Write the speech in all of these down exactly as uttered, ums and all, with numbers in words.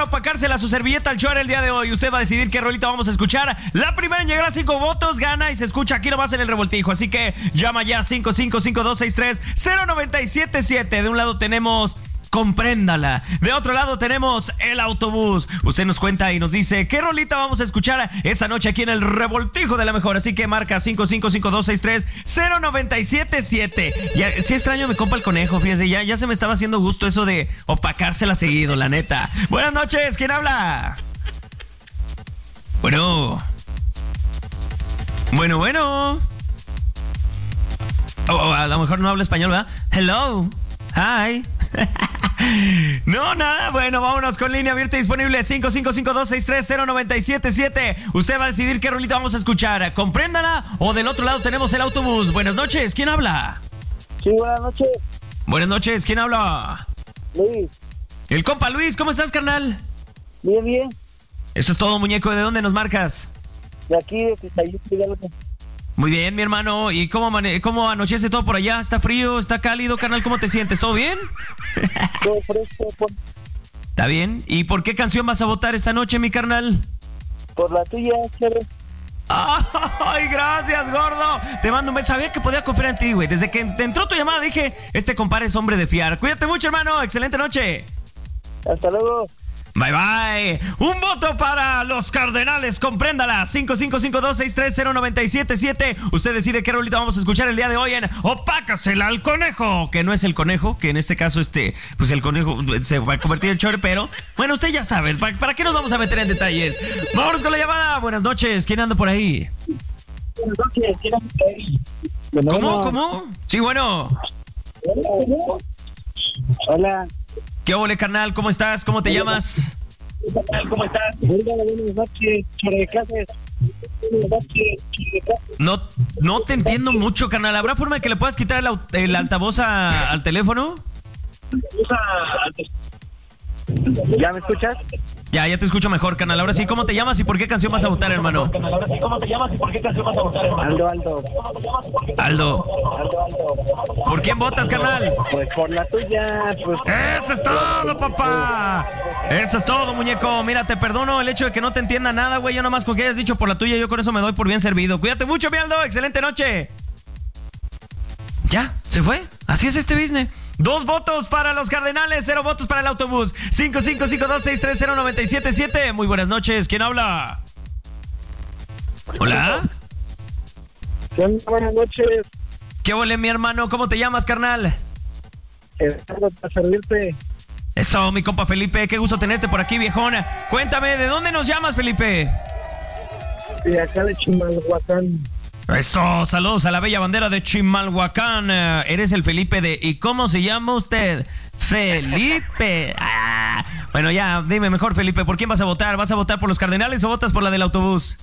para opacársela su servilleta al Chore el día de hoy. Usted va a decidir qué rolita vamos a escuchar. La primera en llegar a cinco votos gana y se escucha aquí nomás en el revoltijo. Así que llama ya cinco cinco cinco dos seis tres cero nueve siete siete. De un lado tenemos Compréndala. De otro lado tenemos El Autobús. Usted nos cuenta y nos dice qué rolita vamos a escuchar esta noche aquí en el revoltijo de la mejor. Así que marca cinco cinco cinco dos seis tres cero nueve siete siete. Ya, sí extraño mi compa el conejo, fíjese, ya, ya se me estaba haciendo gusto eso de opacársela seguido, la neta. Buenas noches, ¿quién habla? Bueno. Bueno, bueno. Oh, a lo mejor no habla español, ¿verdad? Hello. Hi. No, nada, bueno, vámonos con línea abierta disponible cinco cinco cinco dos seis tres cero nueve siete siete. Usted va a decidir qué rolita vamos a escuchar. Compréndala o del otro lado tenemos El Autobús. Buenas noches, ¿quién habla? Sí, buenas noches. Buenas noches, ¿quién habla? Luis. El compa Luis, ¿cómo estás, carnal? Bien, bien. Eso es todo, muñeco. ¿De dónde nos marcas? De aquí, de Tizayuca, Hidalgo. Muy bien, mi hermano. ¿Y cómo, amane- cómo anochece todo por allá? ¿Está frío? ¿Está cálido, carnal? ¿Cómo te sientes? ¿Todo bien? Todo fresco, por, ¿Está bien? ¿Y por qué canción vas a votar esta noche, mi carnal? por la tuya, chévere. ¡Ay, gracias, gordo! Te mando un beso. Sabía que podía confiar en ti, güey. Desde que te entró tu llamada dije, este compadre es hombre de fiar. Cuídate mucho, hermano. Excelente noche. Hasta luego. Bye, bye. Un voto para los Cardenales. Compréndala. cinco cinco cinco dos seis tres cero nueve siete siete. Usted decide qué rolita vamos a escuchar el día de hoy en Opácasela al Conejo. Que no es el conejo, que en este caso, este, pues el conejo se va a convertir en Chore, pero bueno, usted ya sabe. ¿Para, ¿Para qué nos vamos a meter en detalles? Vámonos con la llamada. Buenas noches. ¿Quién anda por ahí? Buenas noches, ¿quién anda por ahí? ¿Cómo? ¿Cómo? Sí, bueno. Hola. ¿Qué ole, carnal? ¿Cómo estás? ¿Cómo te llamas? ¿Cómo estás? Buenas noches, Chore de clases. Buenas noches, Chore de clases. No, no te entiendo mucho, carnal. ¿Habrá forma de que le puedas quitar el, au- el altavoz a- al teléfono? ¿Ya me escuchas? Ya, ya te escucho mejor, carnal. Ahora sí, ¿cómo te llamas y por qué canción vas a votar, hermano? ¿Cómo te llamas y por qué canción vas a votar, hermano? Aldo, Aldo. Aldo, Aldo, Aldo. ¿por quién votas, carnal? Pues por la tuya, pues. ¡Eso es todo, papá! Eso es todo, muñeco. Mira, te perdono el hecho de que no te entienda nada, güey. Yo nomás con que hayas dicho por la tuya, yo con eso me doy por bien servido. Cuídate mucho, mi Aldo. Excelente noche. Ya, se fue. Así es este business. Dos votos para los Cardenales, cero votos para El Autobús. cinco cinco cinco dos seis tres cero nueve siete siete. Muy buenas noches. ¿Quién habla? ¿Hola? ¿Qué onda? Buenas noches. ¿Qué ole, mi hermano? ¿Cómo te llamas, carnal? Estamos para servirte. Eso, mi compa Felipe. Qué gusto tenerte por aquí, viejona. Cuéntame, ¿de dónde nos llamas, Felipe? De acá de Chimalhuacán. Eso, saludos a la bella bandera de Chimalhuacán. Eh, eres el Felipe de... ¿Y cómo se llama usted? Felipe. Ah, bueno, ya, dime mejor, Felipe, ¿por quién vas a votar? ¿Vas a votar por los Cardenales o votas por la del Autobús?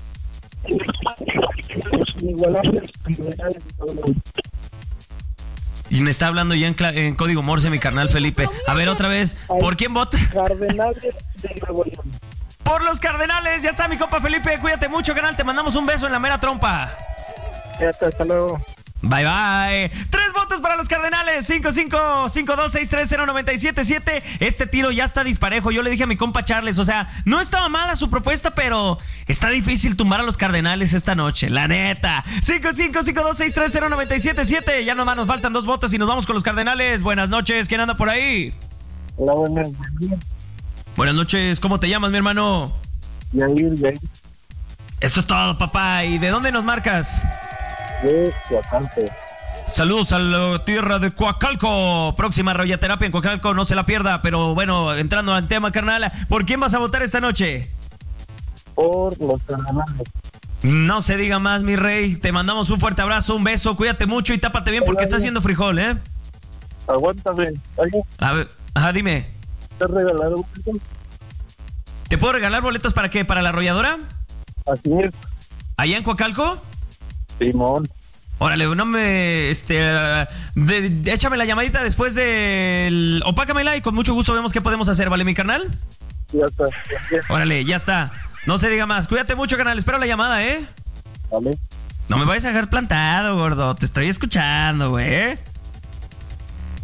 Y me está hablando ya en, cla- en código Morse, mi carnal Felipe. A ver, otra vez, ¿por quién vota? Cardenales de Nuevo León. Por los Cardenales. Ya está, mi compa Felipe. Cuídate mucho, canal. Te mandamos un beso en la mera trompa. Ya está, hasta luego. Bye, bye. Tres votos para los Cardenales. cinco cinco cinco dos seis tres cero nueve siete siete. Este tiro ya está disparejo. Yo le dije a mi compa Charles, o sea, no estaba mala su propuesta, pero está difícil tumbar a los Cardenales esta noche, la neta. cinco cinco cinco dos seis tres cero nueve siete siete. Ya nomás nos faltan dos votos y nos vamos con los Cardenales. Buenas noches. ¿Quién anda por ahí? Hola, buenas. Buenas noches. ¿Cómo te llamas, mi hermano? Yair, Yair. Eso es todo, papá. ¿Y de dónde nos marcas? De Coacalco. Saludos a la tierra de Coacalco. Próxima radioterapia en Coacalco, no se la pierda. Pero bueno, entrando al tema, carnal, ¿por quién vas a votar esta noche? Por los Cardenales. No se diga más, mi rey. Te mandamos un fuerte abrazo, un beso. Cuídate mucho y tápate bien porque está haciendo frijol, ¿eh? Aguántame. Oye, A ver, ajá, dime. ¿te has regalado un poquito? ¿Te puedo regalar boletos para qué? ¿Para la arrolladora? Así es. ¿Allá en Coacalco? Simón. Órale, no me... Este... De, de- échame la llamadita después del... Opácamela y con mucho gusto vemos qué podemos hacer, ¿vale, mi carnal? Ya está. Ya, Órale, ya está. No se diga más. Cuídate mucho, carnal. Espero la llamada, ¿eh? vale. No me vayas a dejar plantado, gordo. Te estoy escuchando, güey.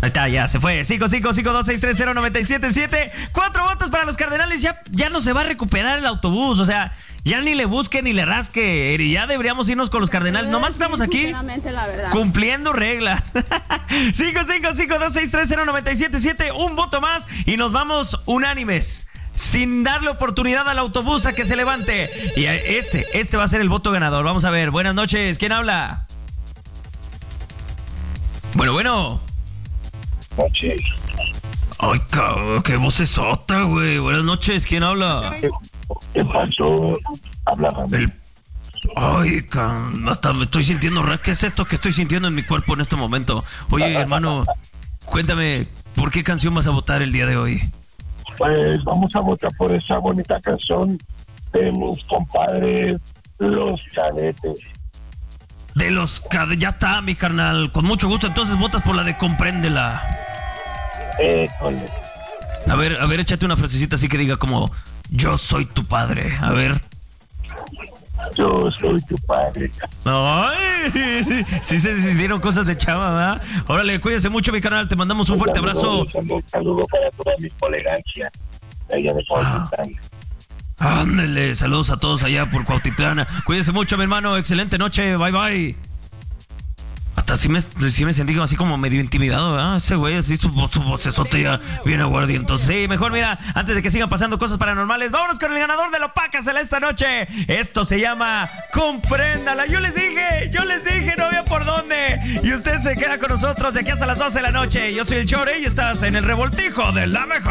Ahí está, ya se fue. cinco cinco cinco dos seis tres cero nueve siete siete. Cuatro votos para los Cardenales. Ya, ya no se va a recuperar el autobús. O sea, ya ni le busque ni le rasque. Ya deberíamos irnos con los Cardenales. Nomás estamos aquí cumpliendo reglas. cinco cinco cinco dos seis tres cero nueve siete siete. Un voto más y nos vamos unánimes, sin darle oportunidad al autobús a que se levante. Y este, este va a ser el voto ganador. Vamos a ver. Buenas noches. ¿Quién habla? Bueno, bueno. Noches. Ay, cabrón, qué vocesota, güey. Buenas noches. ¿Quién habla? ¿Qué pasó? Habla El... Ay, cabrón, hasta me estoy sintiendo raro. ¿Qué es esto que estoy sintiendo en mi cuerpo en este momento? Oye, hermano, cuéntame, ¿por qué canción vas a votar el día de hoy? Pues vamos a votar por esa bonita canción de mis compadres, Los Cadetes. De los cadetes, ya está, mi carnal. Con mucho gusto, entonces votas por la de Compréndela. Eh, cole. A ver, a ver, échate una frasecita así que diga como: yo soy tu padre. A ver. Yo soy tu padre. Ay, sí se decidieron cosas de chava, ¿verdad? Órale, cuídese mucho, mi carnal. Te mandamos un fuerte abrazo. Un saludo para toda mi colegancia de allá de Cuautitlán. Ándale, saludos a todos allá por Cuautitlán. Cuídese mucho, mi hermano. Excelente noche. Bye, bye. Hasta sí me, sí me sentí así como medio intimidado, ¿verdad? Ese güey así, su, su vocesote ya viene aguardiente. Sí, mejor mira, antes de que sigan pasando cosas paranormales, vámonos con el ganador de la Pácasela esta noche. Esto se llama Compréndala. Yo les dije, yo les dije, no había por dónde. Y usted se queda con nosotros de aquí hasta las doce de la noche. Yo soy el Chore y estás en el Revoltijo de la Mejor.